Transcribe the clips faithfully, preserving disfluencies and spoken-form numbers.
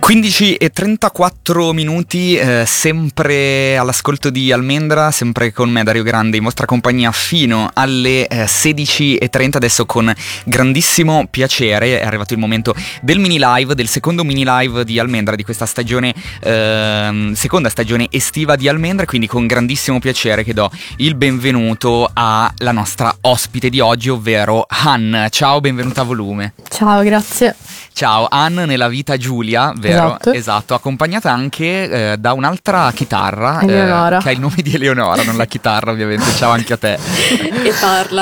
quindici e trentaquattro minuti, eh, sempre all'ascolto di Almendra, sempre con me Dario Grande in vostra compagnia fino alle eh, sedici e trenta. Adesso con grandissimo piacere è arrivato il momento del mini live, del secondo mini live di Almendra di questa stagione, eh, seconda stagione estiva di Almendra, quindi con grandissimo piacere che do il benvenuto alla nostra ospite di oggi, ovvero Han. Ciao, benvenuta a Volume. Ciao, grazie. Ciao, Han nella vita Giulia, vero? Esatto, esatto accompagnata anche eh, da un'altra chitarra, Eleonora, eh, che ha il nome di Eleonora, non la chitarra ovviamente. Ciao anche a te. E parla.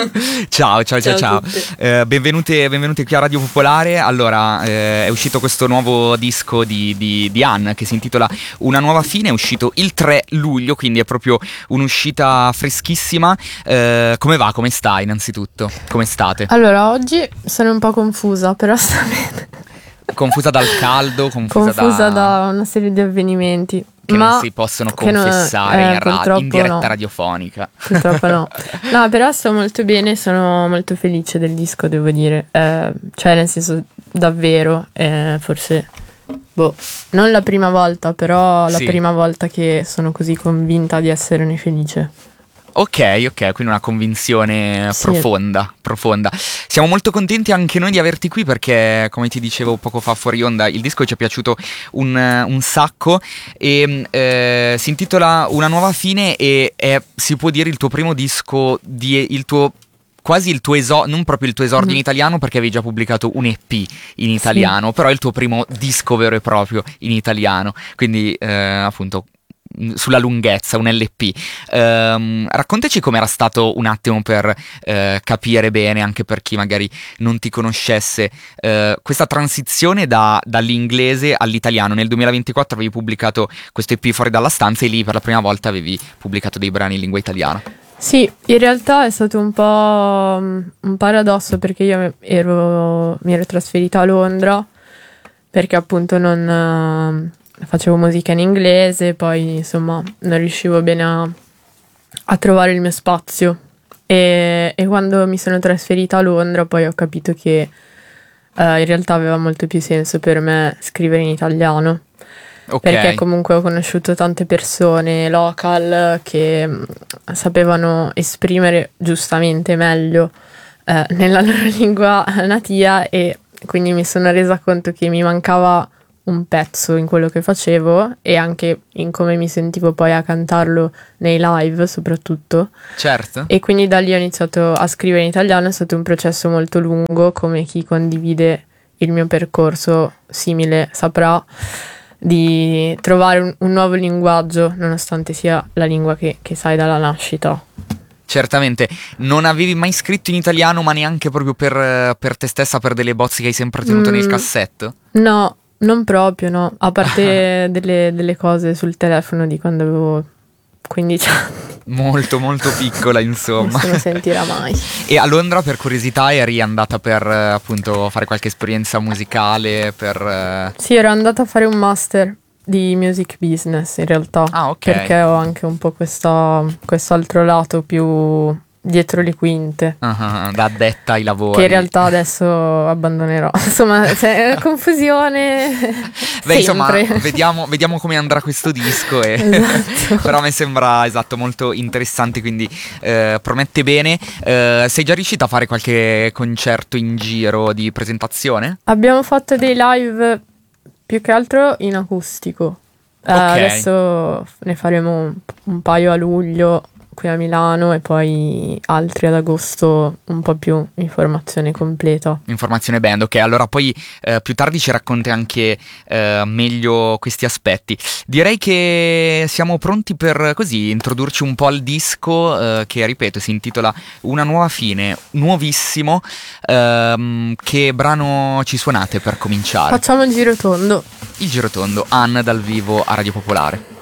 Ciao, ciao, ciao, ciao. Ciao Eh, benvenute, benvenute qui a Radio Popolare. Allora, eh, è uscito questo nuovo disco di, di, di Han che si intitola Una nuova fine, è uscito il tre luglio, quindi è proprio un'uscita freschissima. Eh, come va? Come stai innanzitutto? Come state? Allora, oggi sono un po' confusa, però sta bene. Confusa dal caldo, confusa, Confusa da... da una serie di avvenimenti che ma non si possono che non- confessare eh, in, ra- purtroppo in diretta no. radiofonica. Purtroppo no. No, però sto molto bene, sono molto felice del disco, devo dire. Eh, cioè, nel senso, davvero, eh, forse, boh, non la prima volta, però la Sì. prima volta che sono così convinta di esserne felice. Ok, ok, quindi una convinzione Sì. profonda, profonda. Siamo molto contenti anche noi di averti qui perché, come ti dicevo poco fa fuori onda, il disco ci è piaciuto un, un sacco e eh, si intitola Una nuova fine e è, si può dire, il tuo primo disco, di, il tuo... quasi il tuo esordio, non proprio il tuo esordio Mm. in italiano perché avevi già pubblicato un E P in italiano, però è il tuo primo disco vero e proprio in italiano, quindi eh, appunto sulla lunghezza, un L P. Ehm, raccontaci com'era stato un attimo per eh, capire bene, anche per chi magari non ti conoscesse, eh, questa transizione da- dall'inglese all'italiano. Nel duemilaventiquattro avevi pubblicato questo E P Fuori dalla stanza e lì per la prima volta avevi pubblicato dei brani in lingua italiana. Sì, in realtà è stato un po' mm, un paradosso perché io ero, mi ero trasferita a Londra perché appunto non eh, facevo musica in inglese, poi insomma non riuscivo bene a, a trovare il mio spazio e, e quando mi sono trasferita a Londra poi ho capito che eh, in realtà aveva molto più senso per me scrivere in italiano. Ok. Perché comunque ho conosciuto tante persone local che mh, sapevano esprimere giustamente meglio eh, nella loro lingua natia e quindi mi sono resa conto che mi mancava un pezzo in quello che facevo e anche in come mi sentivo poi a cantarlo nei live soprattutto. Certo. E quindi da lì ho iniziato a scrivere in italiano, è stato un processo molto lungo, come chi condivide il mio percorso simile saprà, di trovare un, un nuovo linguaggio, nonostante sia la lingua che, che sai dalla nascita. Certamente, non avevi mai scritto in italiano, ma neanche proprio per, per te stessa, per delle bozze che hai sempre tenuto Mm. nel cassetto? No, non proprio, no. A parte delle, delle cose sul telefono di quando avevo quindici anni. Molto, molto piccola, insomma. Nessuno sentirà mai. E a Londra, per curiosità, eri andata per eh, appunto fare qualche esperienza musicale, per... eh, Sì, ero andata a fare un master di music business in realtà. Ah, ok. Perché ho anche un po' questa, questo altro lato più dietro le quinte. ah, ah, da addetta ai lavori. Che in realtà adesso abbandonerò. Insomma, c'è confusione. Beh, insomma, sempre. vediamo, vediamo come andrà questo disco. E Esatto. però a me sembra, esatto, molto interessante, quindi eh, promette bene. Eh, sei già riuscita a fare qualche concerto in giro di presentazione? Abbiamo fatto dei live più che altro in acustico. Eh, Ok. Adesso ne faremo un, un paio a luglio qui a Milano e poi altri ad agosto, un po' più in formazione completa. Informazione band, ok, allora poi eh, più tardi ci racconti anche eh, meglio questi aspetti. Direi che siamo pronti per così introdurci un po' al disco eh, che, ripeto, si intitola Una nuova fine, nuovissimo. Ehm, che brano ci suonate per cominciare? Facciamo il giro tondo. Il girotondo, Han dal vivo a Radio Popolare.